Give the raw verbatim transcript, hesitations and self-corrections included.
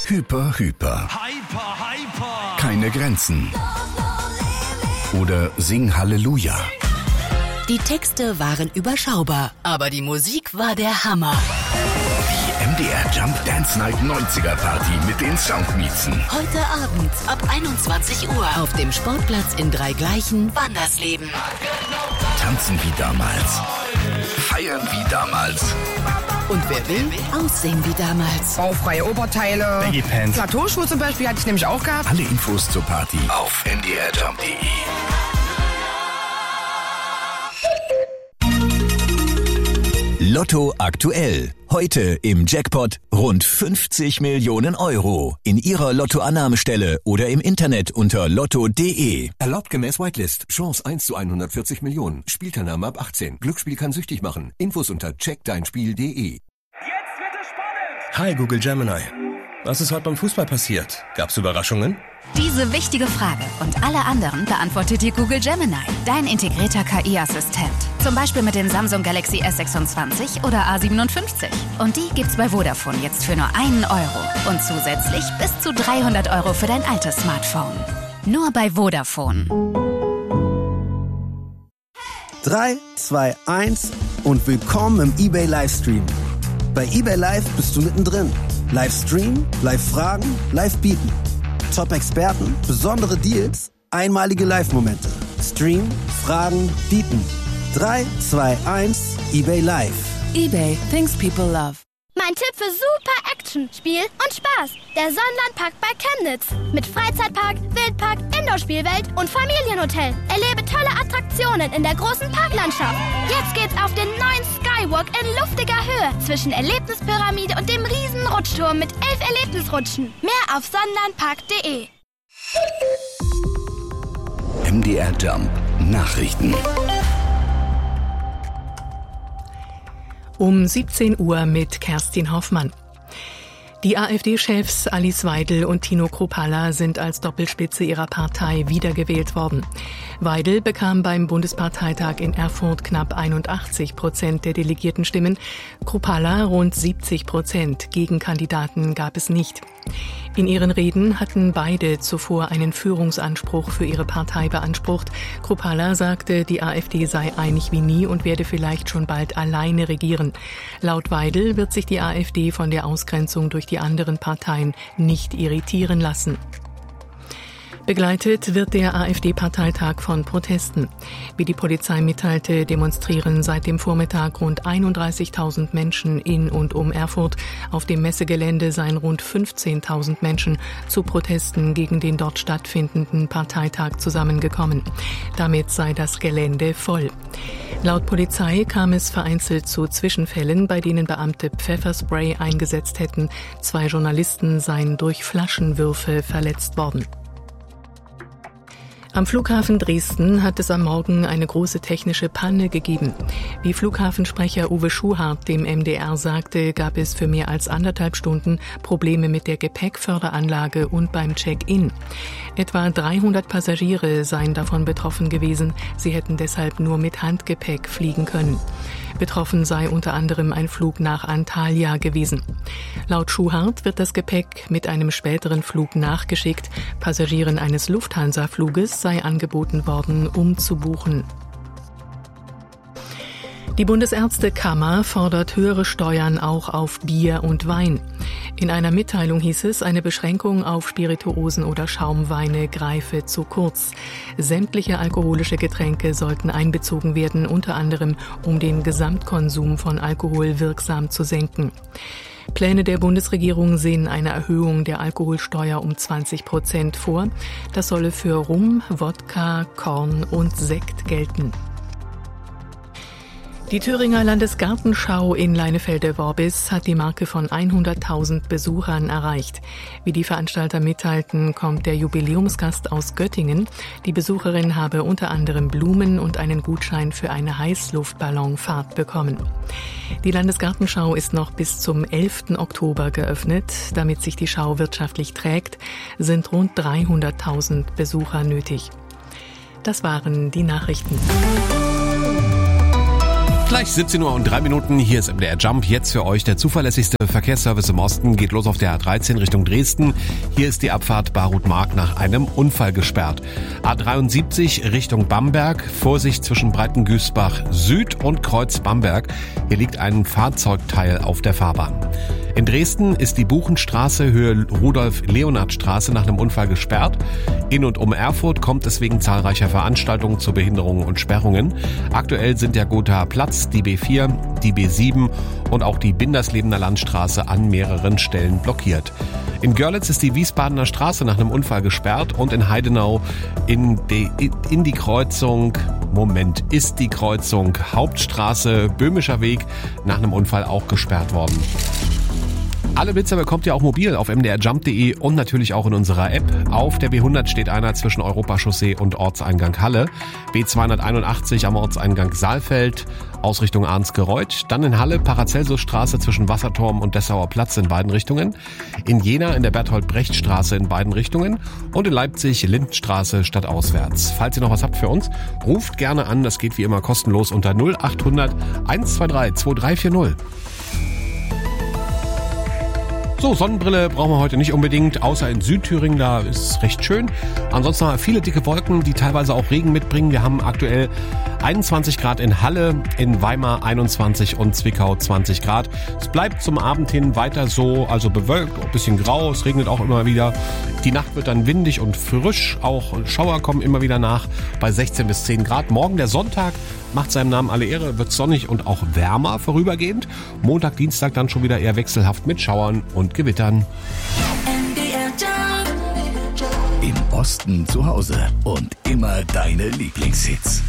Hyper, hyper. Hyper, hyper. Keine Grenzen. Oder Sing Halleluja. Die Texte waren überschaubar, aber die Musik war der Hammer. Die M D R Jump Dance Night neunziger Party mit den Soundmiezen. Heute Abend ab einundzwanzig Uhr auf dem Sportplatz in Dreigleichen, Wandersleben. Tanzen wie damals. Feiern wie damals. Und wer will, aussehen wie damals. Baufreie Oberteile. Baggy Pants. Plateauschuhe zum Beispiel hatte ich nämlich auch gehabt. Alle Infos zur Party auf m d r jump punkt d e. Lotto aktuell. Heute im Jackpot rund fünfzig Millionen Euro. In Ihrer Lottoannahmestelle oder im Internet unter lotto punkt d e. Erlaubt gemäß Whitelist. Chance eins zu hundertvierzig Millionen. Spielteilnahme ab achtzehn. Glücksspiel kann süchtig machen. Infos unter check dein spiel punkt d e. Jetzt wird es spannend. Hi Google Gemini. Was ist heute beim Fußball passiert? Gab's Überraschungen? Diese wichtige Frage und alle anderen beantwortet dir Google Gemini, dein integrierter K I-Assistent. Zum Beispiel mit dem Samsung Galaxy S sechsundzwanzig oder A siebenundfünfzig. Und die gibt's bei Vodafone jetzt für nur einen Euro. Und zusätzlich bis zu dreihundert Euro für dein altes Smartphone. Nur bei Vodafone. drei, zwei, eins und willkommen im eBay Livestream. Bei eBay Live bist du mittendrin. Livestream, Live-Fragen, Live-Bieten. Top-Experten, besondere Deals, einmalige Live-Momente. Stream, Fragen, Bieten. drei, zwei, eins, eBay Live. eBay, things people love. Mein Tipp für super Action, Spiel und Spaß. Der Sonnenlandpark bei Chemnitz. Mit Freizeitpark, Wildpark, Indoor-Spielwelt und Familienhotel. Erlebe tolle Attraktionen in der großen Parklandschaft. Jetzt geht's auf den neuen Skywalk in luftiger Höhe zwischen Erlebnispyramide und dem riesen Rutschturm mit elf Erlebnisrutschen. Mehr auf sonnenlandpark punkt d e. M D R Jump Nachrichten. Um siebzehn Uhr mit Kerstin Hoffmann. Die AfD-Chefs Alice Weidel und Tino Kruppalla sind als Doppelspitze ihrer Partei wiedergewählt worden. Weidel bekam beim Bundesparteitag in Erfurt knapp einundachtzig Prozent der Delegiertenstimmen, Kruppalla rund siebzig Prozent. Gegenkandidaten gab es nicht. In ihren Reden hatten beide zuvor einen Führungsanspruch für ihre Partei beansprucht. Kruppalla sagte, die AfD sei einig wie nie und werde vielleicht schon bald alleine regieren. Laut Weidel wird sich die AfD von der Ausgrenzung durch die anderen Parteien nicht irritieren lassen. Begleitet wird der AfD-Parteitag von Protesten. Wie die Polizei mitteilte, demonstrieren seit dem Vormittag rund einunddreißigtausend Menschen in und um Erfurt. Auf dem Messegelände seien rund fünfzehntausend Menschen zu Protesten gegen den dort stattfindenden Parteitag zusammengekommen. Damit sei das Gelände voll. Laut Polizei kam es vereinzelt zu Zwischenfällen, bei denen Beamte Pfefferspray eingesetzt hätten. Zwei Journalisten seien durch Flaschenwürfe verletzt worden. Am Flughafen Dresden hat es am Morgen eine große technische Panne gegeben. Wie Flughafensprecher Uwe Schuhart dem M D R sagte, gab es für mehr als anderthalb Stunden Probleme mit der Gepäckförderanlage und beim Check-in. Etwa dreihundert Passagiere seien davon betroffen gewesen. Sie hätten deshalb nur mit Handgepäck fliegen können. Betroffen sei unter anderem ein Flug nach Antalya gewesen. Laut Schuhart wird das Gepäck mit einem späteren Flug nachgeschickt. Passagieren eines Lufthansa-Fluges sei angeboten worden, umzubuchen. Die Bundesärztekammer fordert höhere Steuern auch auf Bier und Wein. In einer Mitteilung hieß es, eine Beschränkung auf Spirituosen oder Schaumweine greife zu kurz. Sämtliche alkoholische Getränke sollten einbezogen werden, unter anderem um den Gesamtkonsum von Alkohol wirksam zu senken. Pläne der Bundesregierung sehen eine Erhöhung der Alkoholsteuer um zwanzig Prozent vor. Das solle für Rum, Wodka, Korn und Sekt gelten. Die Thüringer Landesgartenschau in Leinefelde-Worbis hat die Marke von hunderttausend Besuchern erreicht. Wie die Veranstalter mitteilten, kommt der Jubiläumsgast aus Göttingen. Die Besucherin habe unter anderem Blumen und einen Gutschein für eine Heißluftballonfahrt bekommen. Die Landesgartenschau ist noch bis zum elften Oktober geöffnet. Damit sich die Schau wirtschaftlich trägt, sind rund dreihunderttausend Besucher nötig. Das waren die Nachrichten. Gleich siebzehn Uhr und drei Minuten, hier ist M D R Jump, jetzt für euch der zuverlässigste Verkehrsservice im Osten, geht los auf der A dreizehn Richtung Dresden. Hier ist die Abfahrt Barut-Mark nach einem Unfall gesperrt. A dreiundsiebzig Richtung Bamberg, Vorsicht zwischen Breitengüßbach Süd und Kreuz Bamberg. Hier liegt ein Fahrzeugteil auf der Fahrbahn. In Dresden ist die Buchenstraße Höhe Rudolf-Leonhard-Straße nach einem Unfall gesperrt. In und um Erfurt kommt es wegen zahlreicher Veranstaltungen zu Behinderungen und Sperrungen. Aktuell sind der Gothaer Platz, die B vier, die B sieben und auch die Binderslebener Landstraße an mehreren Stellen blockiert. In Görlitz ist die Wiesbadener Straße nach einem Unfall gesperrt und in Heidenau in die, in die Kreuzung, Moment, ist die Kreuzung Hauptstraße Böhmischer Weg nach einem Unfall auch gesperrt worden. Alle Blitzer bekommt ihr auch mobil auf m d r jump punkt d e und natürlich auch in unserer App. Auf der B hundert steht einer zwischen Europachaussee und Ortseingang Halle. B zweihunderteinundachtzig am Ortseingang Saalfeld, Ausrichtung Arnsgereuth. Dann in Halle Paracelsusstraße zwischen Wasserturm und Dessauer Platz in beiden Richtungen. In Jena in der Berthold-Brecht-Straße in beiden Richtungen. Und in Leipzig Lindstraße stadtauswärts. Falls ihr noch was habt für uns, ruft gerne an. Das geht wie immer kostenlos unter null achthundert hundertzweiundzwanzig zweitausenddreihundertvierzig. So, Sonnenbrille brauchen wir heute nicht unbedingt, außer in Südthüringen, da ist es recht schön. Ansonsten haben wir viele dicke Wolken, die teilweise auch Regen mitbringen. Wir haben aktuell einundzwanzig Grad in Halle, in Weimar einundzwanzig und Zwickau zwanzig Grad. Es bleibt zum Abend hin weiter so, also bewölkt, ein bisschen grau, es regnet auch immer wieder. Die Nacht wird dann windig und frisch, auch Schauer kommen immer wieder nach bei sechzehn bis zehn Grad. Morgen der Sonntag macht seinem Namen alle Ehre, wird sonnig und auch wärmer vorübergehend. Montag, Dienstag dann schon wieder eher wechselhaft mit Schauern und Gewittern. Im Osten zu Hause und immer deine Lieblingshits.